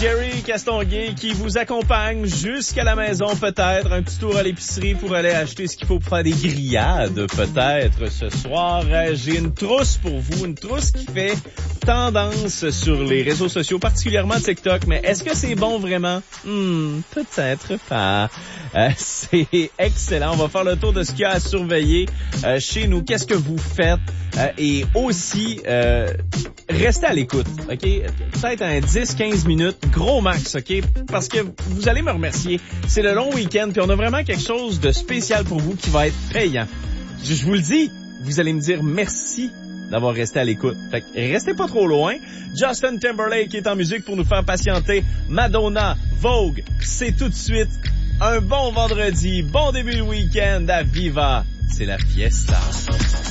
Jerry Castonguay qui vous accompagne jusqu'à la maison peut-être, un petit tour à l'épicerie pour aller acheter ce qu'il faut pour faire des grillades peut-être ce soir. J'ai une trousse pour vous, une trousse qui fait tendance sur les réseaux sociaux, particulièrement TikTok, mais est-ce que c'est bon vraiment? Peut-être pas. C'est excellent. On va faire le tour de ce qu'il y a à surveiller chez nous. Qu'est-ce que vous faites? Et aussi, restez à l'écoute, OK? Peut-être un 10-15 minutes, gros max, OK? Parce que vous allez me remercier. C'est le long week-end, puis on a vraiment quelque chose de spécial pour vous qui va être payant. Je vous le dis, vous allez me dire merci d'avoir resté à l'écoute. Fait que restez pas trop loin. Justin Timberlake est en musique pour nous faire patienter. Madonna, Vogue, c'est tout de suite. Un bon vendredi, bon début de week-end à Viva. C'est la fiesta.